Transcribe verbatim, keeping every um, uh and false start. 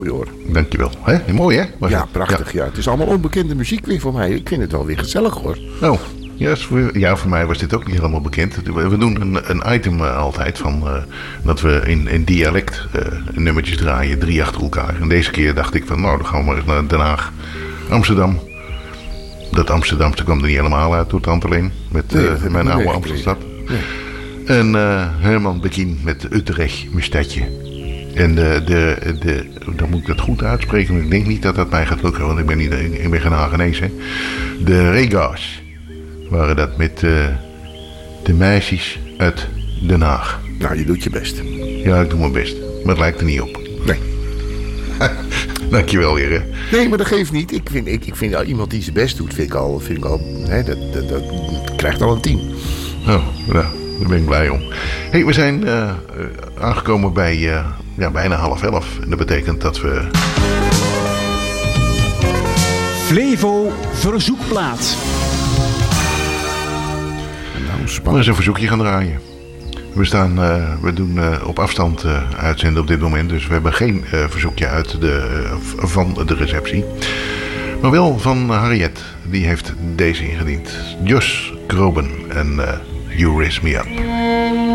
hoor. Dankjewel. Hè? Mooi hè? Was Ja, het? prachtig. Ja. Het is allemaal onbekende muziek weer voor mij. Ik vind het wel weer gezellig hoor. Oh, ja, is voor, ja, voor mij was dit ook niet helemaal bekend. We, we doen een, een item uh, altijd van uh, dat we in, in dialect uh, nummertjes draaien, drie achter elkaar. En deze keer dacht ik van nou, dan gaan we maar eens naar Den Haag, Amsterdam. Dat Amsterdamse kwam er niet helemaal uit door Tante Leen, met uh, nee, mijn oude Amsterdam. Nee. En uh, Herman Bekien met Utrecht, mijn stadje. En de, de, de, dan moet ik dat goed uitspreken, maar ik denk niet dat dat mij gaat lukken, want ik ben, niet, ik ben geen Hagenees, hè. De Rega's waren dat met uh, de meisjes uit Den Haag. Nou, je doet je best. Ja, ik doe mijn best, maar het lijkt er niet op. Nee. Dankjewel weer, hè. Nee, maar dat geeft niet. Ik vind, ik, ik vind ja, iemand die zijn best doet, vind ik al, vind ik al hè, dat, dat, dat krijgt al een tien. Oh, nou, daar ben ik blij om. Hey, we zijn uh, aangekomen bij uh, ja, bijna half elf. En dat betekent dat we... Flevo verzoekplaat. Nou, We spannend. eens een verzoekje gaan draaien. We, staan, uh, we doen uh, op afstand uh, uitzenden op dit moment. Dus we hebben geen uh, verzoekje uit de, uh, van de receptie. Maar wel van Harriet. Die heeft deze ingediend. Jos Groben en uh, You Raise Me Up.